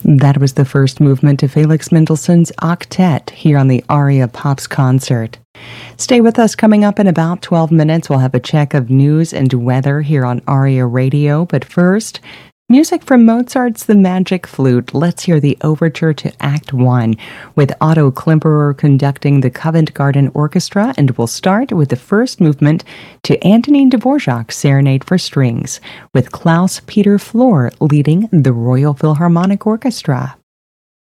That was the first movement to Felix Mendelssohn's Octet here on the Aria Pops concert. Stay with us. Coming up in about 12 minutes, we'll have a check of news and weather here on Aria Radio. But first, music from Mozart's The Magic Flute. Let's hear the overture to Act 1 with Otto Klemperer conducting the Covent Garden Orchestra, and we'll start with the first movement to Antonin Dvorak's Serenade for Strings with Klaus Peter Flor leading the Royal Philharmonic Orchestra.